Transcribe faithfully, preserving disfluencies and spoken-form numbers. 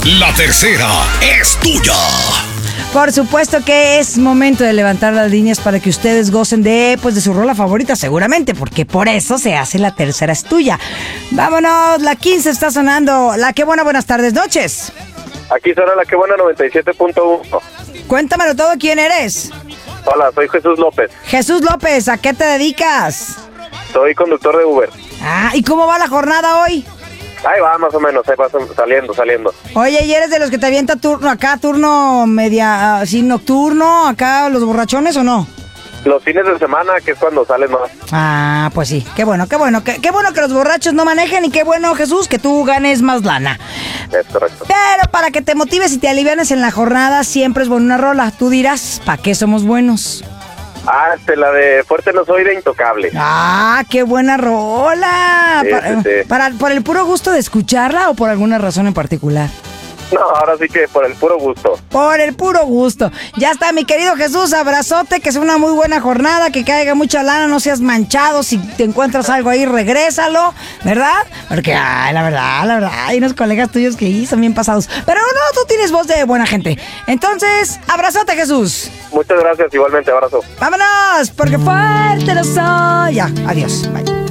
La tercera es tuya. Por supuesto que es momento de levantar las líneas para que ustedes gocen de, pues, de su rola favorita, seguramente, porque por eso se hace La Tercera es Tuya. Vámonos, la quince está sonando. La que buena, buenas tardes, noches. Aquí suena La que buena noventa y siete punto uno. Cuéntamelo todo, ¿quién eres? Hola, soy Jesús López. Jesús López, ¿a qué te dedicas? Soy conductor de Uber. Ah, ¿y cómo va la jornada hoy? Ahí va, más o menos, ahí va saliendo, saliendo. Oye, ¿y eres de los que te avienta turno acá, turno media, así nocturno, acá los borrachones o no? Los fines de semana, que es cuando sales más. Ah, pues sí, qué bueno, qué bueno, qué, qué bueno que los borrachos no manejen y qué bueno, Jesús, que tú ganes más lana. Es correcto. Pero para que te motives y te alivianes en la jornada, siempre es buena una rola. Tú dirás, ¿para qué somos buenos? Ah, este, la de Fuerte no soy, de Intocable. Ah, qué buena rola. Sí, para, sí, sí. para- ¿Por el puro gusto de escucharla o por alguna razón en particular? No, ahora sí que por el puro gusto. Por el puro gusto. Ya está, mi querido Jesús, abrazote, que sea una muy buena jornada, que caiga mucha lana, no seas manchado, si te encuentras algo ahí, regrésalo, ¿verdad? Porque, ay, la verdad, la verdad, hay unos colegas tuyos que ahí son bien pasados. Pero no, tú tienes voz de buena gente. Entonces, abrazote, Jesús. Muchas gracias, igualmente, abrazo. Vámonos, porque fuerte lo soy. Ya, adiós, bye.